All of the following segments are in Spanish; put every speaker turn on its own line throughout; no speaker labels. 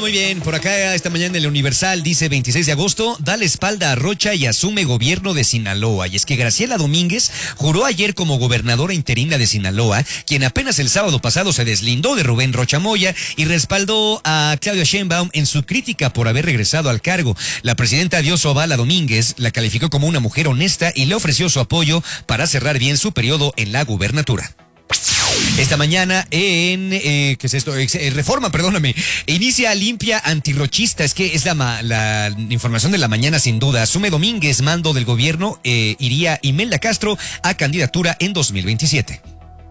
Muy bien, por acá esta mañana en el Universal dice 26 de agosto, da la espalda a Rocha y asume gobierno de Sinaloa. Y es que Graciela Domínguez juró ayer como gobernadora interina de Sinaloa, quien apenas el sábado pasado se deslindó de Rubén Rocha Moya y respaldó a Claudia Sheinbaum en su crítica por haber regresado al cargo. La presidenta dio su aval a Domínguez, la calificó como una mujer honesta y le ofreció su apoyo para cerrar bien su periodo en la gubernatura. Esta mañana en ¿qué es esto? Reforma, perdóname. Inicia limpia antirrochista. Es que es la información de la mañana sin duda. Asume Domínguez mando del gobierno. Iría Imelda Castro a candidatura en 2027.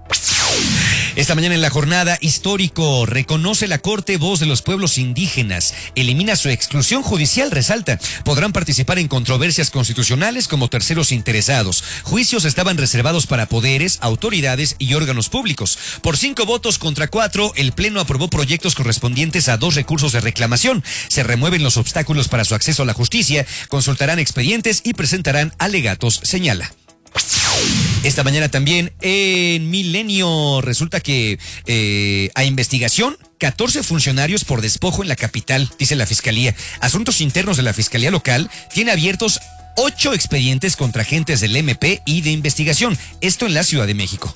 Esta mañana en la jornada histórico, reconoce la Corte voz de los pueblos indígenas, elimina su exclusión judicial, resalta, podrán participar en controversias constitucionales como terceros interesados. Juicios estaban reservados para poderes, autoridades y órganos públicos. Por 5 votos contra 4, el Pleno aprobó proyectos correspondientes a 2 recursos de reclamación. Se remueven los obstáculos para su acceso a la justicia, consultarán expedientes y presentarán alegatos, señala. Esta mañana también en Milenio resulta que a investigación 14 funcionarios por despojo en la capital, dice la Fiscalía. Asuntos Internos de la Fiscalía Local tiene abiertos 8 expedientes contra agentes del MP y de investigación. Esto en la Ciudad de México.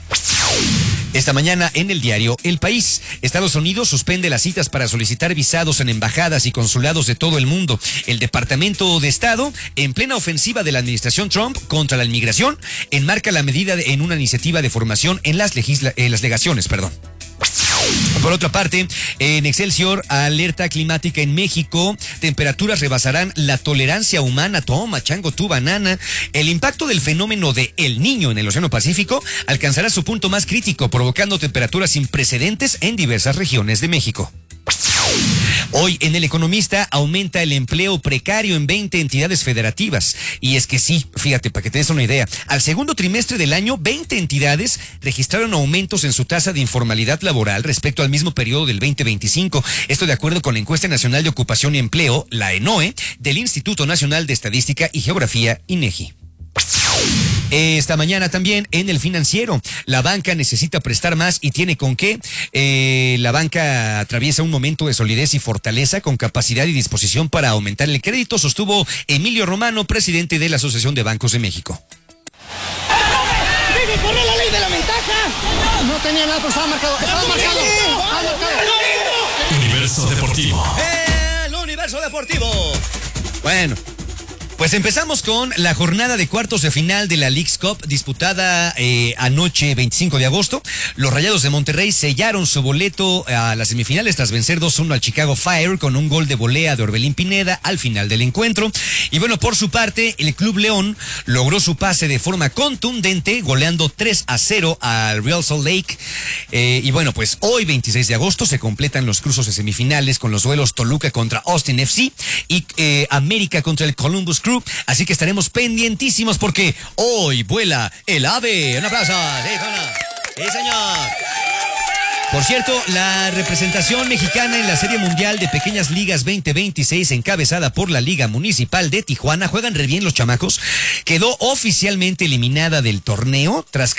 Esta mañana en el diario El País, Estados Unidos suspende las citas para solicitar visados en embajadas y consulados de todo el mundo. El Departamento de Estado, en plena ofensiva de la administración Trump contra la inmigración, enmarca la medida en una iniciativa de formación en las legaciones. Por otra parte, en Excelsior, alerta climática en México, temperaturas rebasarán la tolerancia humana. Toma, chango, tu banana. El impacto del fenómeno de El Niño en el Océano Pacífico alcanzará su punto más crítico, provocando temperaturas sin precedentes en diversas regiones de México. Hoy en El Economista aumenta el empleo precario en 20 entidades federativas. Y es que sí, fíjate, para que te des una idea, al segundo trimestre del año, 20 entidades registraron aumentos en su tasa de informalidad laboral respecto al mismo periodo del 2025. Esto de acuerdo con la Encuesta Nacional de Ocupación y Empleo, la ENOE, del Instituto Nacional de Estadística y Geografía, INEGI. Esta mañana también en El Financiero, la banca necesita prestar más y tiene con qué. La banca atraviesa un momento de solidez y fortaleza con capacidad y disposición para aumentar el crédito, sostuvo Emilio Romano, presidente de la Asociación de Bancos de México.
¡Vive por la ley de la ventaja! No tenía nada, pero estaba marcado.
Universo Deportivo.
El Universo Deportivo. Bueno. Pues empezamos con la jornada de cuartos de final de la Leagues Cup disputada anoche 25 de agosto. Los Rayados de Monterrey sellaron su boleto a las semifinales tras vencer 2-1 al Chicago Fire con un gol de volea de Orbelín Pineda al final del encuentro. Y bueno, por su parte, el Club León logró su pase de forma contundente, goleando 3-0 al Real Salt Lake. Y bueno, pues hoy 26 de agosto se completan los cruzos de semifinales con los duelos Toluca contra Austin FC y América contra el Columbus Crew. Así que estaremos pendientísimos porque hoy vuela el ave. Un aplauso. Sí, Juana. Sí, señor. Por cierto, la representación mexicana en la Serie Mundial de Pequeñas Ligas 2026, encabezada por la Liga Municipal de Tijuana, juegan re bien los chamacos, quedó oficialmente eliminada del torneo tras